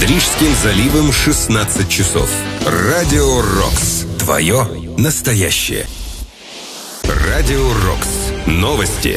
Рижским заливом 16 часов. Радио Рокс. Твое настоящее. Радио Рокс. Новости.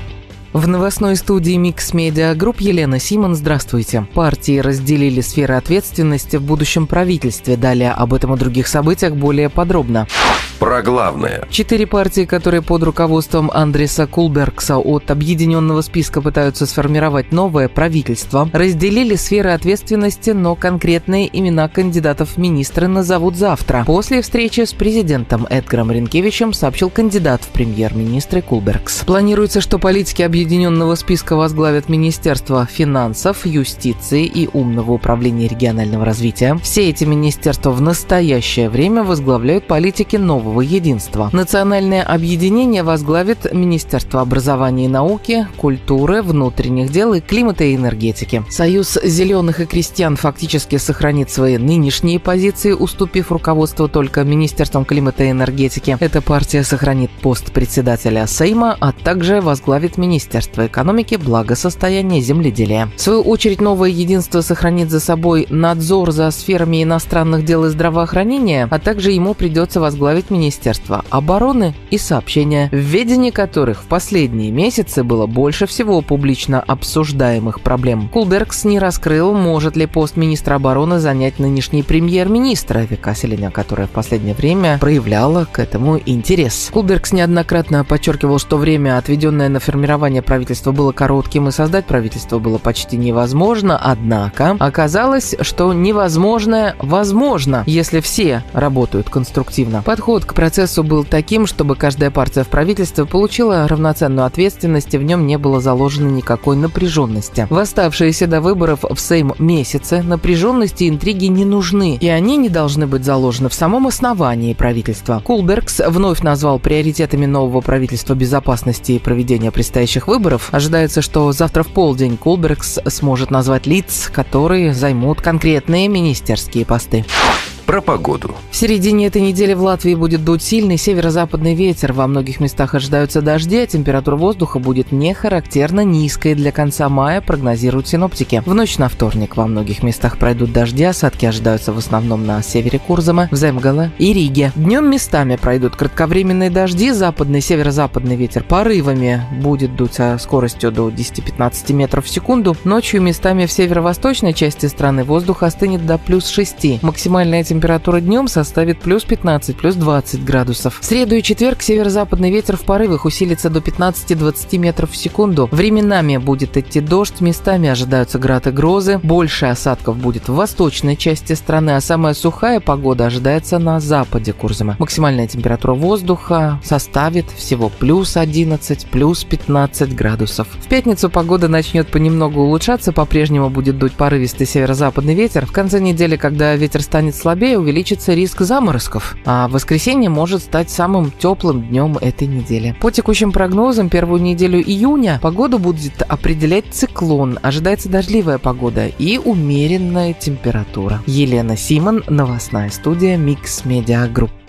В новостной студии Mix Media Group Елена Симон. Здравствуйте. Партии разделили сферы ответственности в будущем правительстве. Далее об этом и других событиях более подробно. Про главное. 4 партии, которые под руководством Андреса Кулбергса от объединенного списка пытаются сформировать новое правительство, разделили сферы ответственности, но конкретные имена кандидатов в министры назовут завтра. После встречи с президентом Эдгаром Ринкевичем сообщил кандидат в премьер-министры Кулбергс. Планируется, что политики объединенного списка возглавят Министерство финансов, юстиции и умного управления регионального развития. Все эти министерства в настоящее время возглавляют политики нового единства. Национальное объединение возглавит Министерство образования и науки, культуры, внутренних дел и климата и энергетики. Союз зеленых и крестьян фактически сохранит свои нынешние позиции, уступив руководство только Министерством климата и энергетики. Эта партия сохранит пост председателя Сейма, а также возглавит Министерство экономики, благосостояния и земледелия. В свою очередь, новое единство сохранит за собой надзор за сферами иностранных дел и здравоохранения, а также ему придется возглавить Министерство обороны и сообщения, в ведении которых в последние месяцы было больше всего публично обсуждаемых проблем. Кулбергс не раскрыл, может ли пост министра обороны занять нынешний премьер-министр, Вика Селеня, которая в последнее время проявляла к этому интерес. Кулбергс неоднократно подчеркивал, что время, отведенное на формирование правительства, было коротким, и создать правительство было почти невозможно, однако оказалось, что невозможное возможно, если все работают конструктивно. Подход к процессу был таким, чтобы каждая партия в правительстве получила равноценную ответственность, и в нем не было заложено никакой напряженности. В оставшиеся до выборов в Сейм месяцы напряженности и интриги не нужны, и они не должны быть заложены в самом основании правительства. Кулбергс вновь назвал приоритетами нового правительства безопасности и проведения предстоящих выборов. Ожидается, что завтра в полдень Кулбергс сможет назвать лиц, которые займут конкретные министерские посты. Про погоду. В середине этой недели в Латвии будет дуть сильный северо-западный ветер. Во многих местах ожидаются дожди, а температура воздуха будет не характерно низкой для конца мая, прогнозируют синоптики. В ночь на вторник во многих местах пройдут дожди, осадки ожидаются в основном на севере Курзама, в Земгале и Риге. Днем местами пройдут кратковременные дожди, западный северо-западный ветер порывами будет дуть со скоростью до 10-15 метров в секунду. Ночью местами в северо-восточной части страны воздух остынет до плюс 6. Максимальная температура днем составит плюс 15, плюс 20 градусов. В среду и четверг северо-западный ветер в порывах усилится до 15-20 метров в секунду. Временами будет идти дождь, местами ожидаются град и грозы. Больше осадков будет в восточной части страны, а самая сухая погода ожидается на западе Курзама. Максимальная температура воздуха составит всего плюс 11, плюс 15 градусов. В пятницу погода начнет понемногу улучшаться, по-прежнему будет дуть порывистый северо-западный ветер. В конце недели, когда ветер станет слабее, увеличится риск заморозков, а воскресенье может стать самым теплым днем этой недели. По текущим прогнозам, первую неделю июня погоду будет определять циклон. Ожидается дождливая погода и умеренная температура. Елена Симон, новостная студия Mix Media Group.